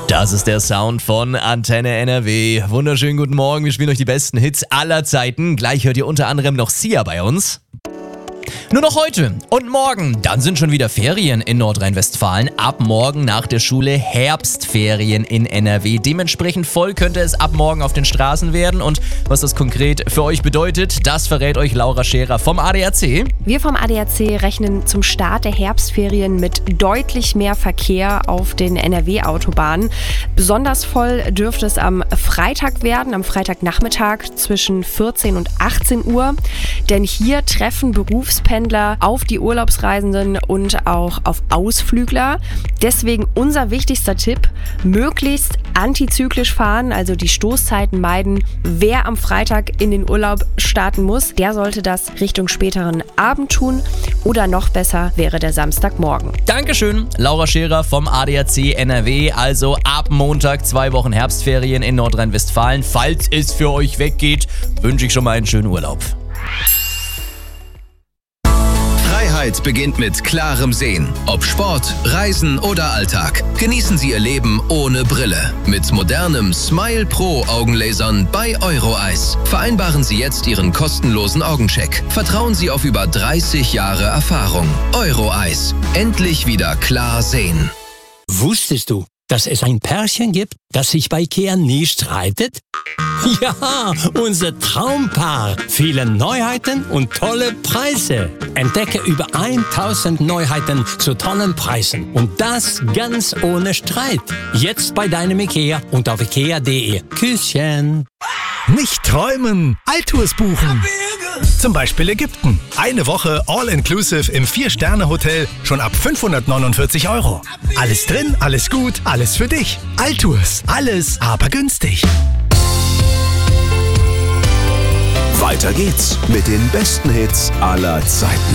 Das ist der Sound von Antenne NRW. Wunderschönen guten Morgen, wir spielen euch die besten Hits aller Zeiten. Gleich hört ihr unter anderem noch Sia bei uns. Nur noch heute und morgen, dann sind schon wieder Ferien in Nordrhein-Westfalen. Ab morgen nach der Schule Herbstferien in NRW. Dementsprechend voll könnte es ab morgen auf den Straßen werden. Und was das konkret für euch bedeutet, das verrät euch Laura Scherer vom ADAC. Wir vom ADAC rechnen zum Start der Herbstferien mit deutlich mehr Verkehr auf den NRW-Autobahnen. Besonders voll dürfte es am Freitag werden, am Freitagnachmittag zwischen 14 und 18 Uhr. Denn hier treffen Berufspendler auf die Urlaubsreisenden und auch auf Ausflügler. Deswegen unser wichtigster Tipp, möglichst antizyklisch fahren, also die Stoßzeiten meiden. Wer am Freitag in den Urlaub starten muss, der sollte das Richtung späteren Abend tun oder noch besser wäre der Samstagmorgen. Dankeschön, Laura Scherer vom ADAC NRW. Also ab Montag 2 Wochen Herbstferien in Nordrhein-Westfalen. Falls es für euch weggeht, wünsche ich schon mal einen schönen Urlaub. Freiheit beginnt mit klarem Sehen. Ob Sport, Reisen oder Alltag. Genießen Sie Ihr Leben ohne Brille. Mit modernem Smile Pro Augenlasern bei Euroeyes. Vereinbaren Sie jetzt Ihren kostenlosen Augencheck. Vertrauen Sie auf über 30 Jahre Erfahrung. Euroeyes. Endlich wieder klar sehen. Wusstest du, dass es ein Pärchen gibt, das sich bei IKEA nie streitet? Ja, unser Traumpaar. Viele Neuheiten und tolle Preise. Entdecke über 1000 Neuheiten zu tollen Preisen. Und das ganz ohne Streit. Jetzt bei deinem IKEA und auf ikea.de. Küsschen. Nicht träumen, Altours buchen. Zum Beispiel Ägypten. Eine Woche All-Inclusive im 4-Sterne-Hotel schon ab 549 €. Alles drin, alles gut, alles für dich. Altours, alles aber günstig. Weiter geht's mit den besten Hits aller Zeiten.